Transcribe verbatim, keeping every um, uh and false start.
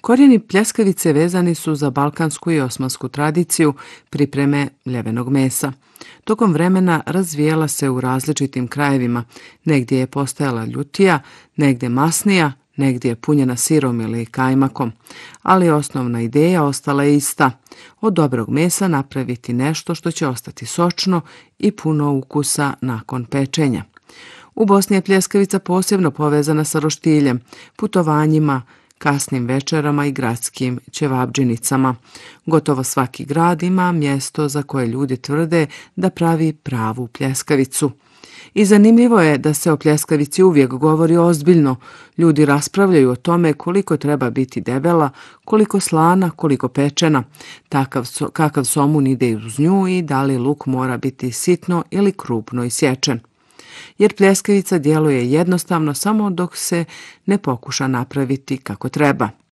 Korijeni pljeskavice vezani su za balkansku i osmansku tradiciju pripreme ljevenog mesa. Tokom vremena razvijala se u različitim krajevima, negdje je postajala ljutija, negdje masnija, negdje je punjena sirom ili kajmakom, ali osnovna ideja ostala je ista. Od dobrog mesa napraviti nešto što će ostati sočno i puno ukusa nakon pečenja. U Bosni je pljeskavica posebno povezana sa roštiljem, putovanjima, kasnim večerama i gradskim ćevabdžinicama. Gotovo svaki grad ima mjesto za koje ljudi tvrde da pravi pravu pljeskavicu. I zanimljivo je da se o pljeskavici uvijek govori ozbiljno. Ljudi raspravljaju o tome koliko treba biti debela, koliko slana, koliko pečena, takav so, kakav somun ide uz nju i da li luk mora biti sitno ili krupno isječen. Jer pljeskavica djeluje jednostavno samo dok se ne pokuša napraviti kako treba.